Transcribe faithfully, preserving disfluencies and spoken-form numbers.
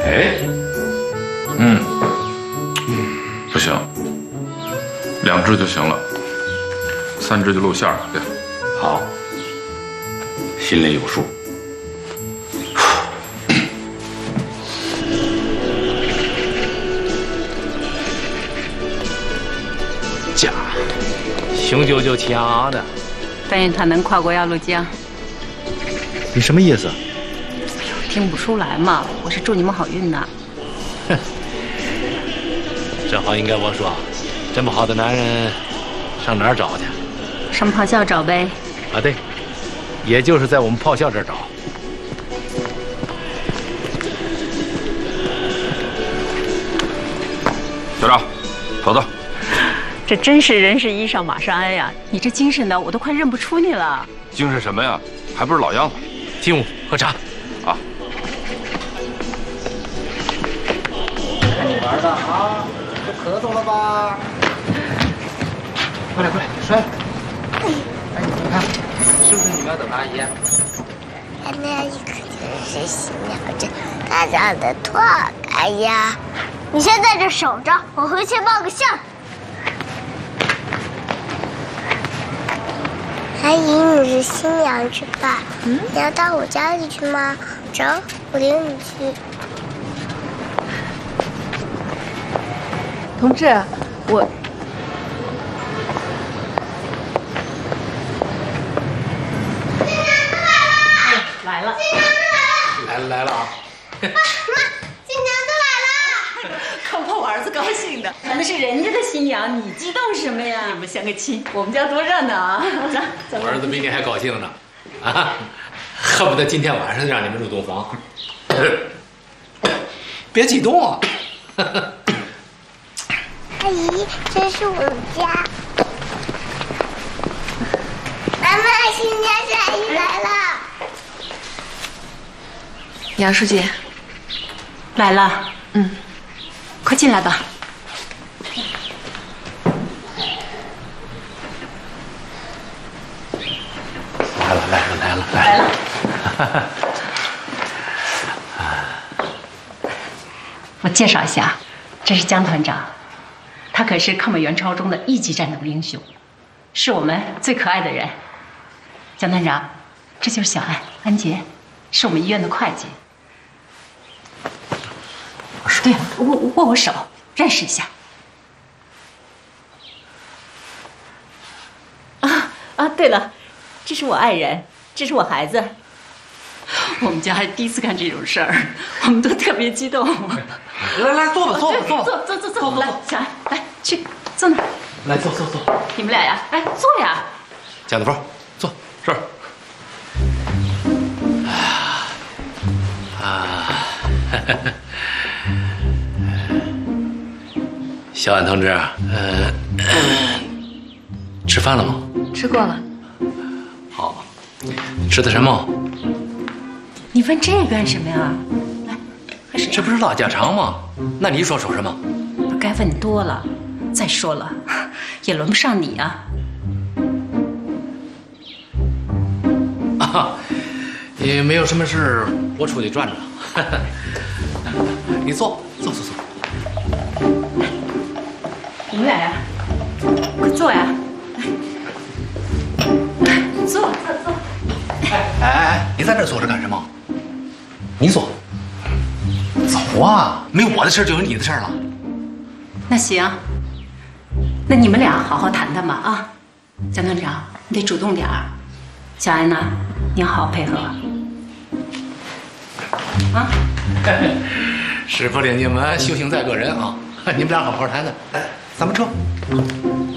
哎， 嗯，不行，两只就行了，三只就露馅了。对， 好，心里有数。 家，雄赳赳气昂昂的。 但愿他能跨过鸭绿江。 你什么意思？ 听不出来嘛，我是祝你们好运呐。 哼，正好应该我说，这么好的男人，上哪儿找去？ 上炮校找呗。 啊，对，也就是在我们炮校这儿找。 校长，走走。 这真是人是衣裳马是鞍呀！你这精神的，我都快认不出你了。 精神什么呀？还不是老样子。 进屋喝茶。 啊。 看你玩的啊，都咳嗽了吧？快来快来，摔！哎，你看，是不是你们要等阿姨啊？ 那阿姨可就是新娘子，她长得多可爱呀！ 你先在这守着，我回去报个信儿。 阿姨，你是新娘子吧？嗯，你要到我家里去吗？走，我领你去。 同志，我来了， 来了来了啊！ 妈，新娘子来了！ 看把我儿子高兴的，那是人家的新娘，你激动什么呀？你们相个亲，我们家多热闹啊！走，走。 我儿子比你还高兴呢，啊，恨不得今天晚上就让你们入洞房。别激动啊！ 阿姨，这是我们家。妈妈，新娘子阿姨来了。 杨书记， 来了，嗯，快进来吧。 来了来了来了来了。我介绍一下，这是江团长，他可是抗美援朝中的一级战斗英雄，是我们最可爱的人。江团长，这就是小安，安杰，是我们医院的会计。对，握握我手，认识一下。啊啊，对了，这是我爱人，这是我孩子。我们家还第一次干这种事儿，我们都特别激动。 来来，坐吧坐吧坐吧， 坐坐坐坐，来，小安，来去坐那儿。 来坐坐坐。 你们俩呀，哎，坐呀。 蒋大峰，坐。 是。 啊，小安同志，呃，吃饭了吗？ 吃过了。 好，吃的什么？ 你问这干什么呀？来，喝水。 这不是唠家常吗？那你说说什么？ 该问多了。再说了，也轮不上你啊。 啊，也没有什么事，我出去转转。你坐，坐坐坐。 你们俩呀，快坐呀！来，坐坐坐。 哎哎哎，你在这坐着干什么？你坐。走啊！没我的事就有你的事了。 那行，那你们俩好好谈谈吧啊！江团长，你得主动点儿。小安呢，你要好好配合。啊！ 师傅领你们，修行在个人啊！你们俩好好谈谈。来，咱们撤。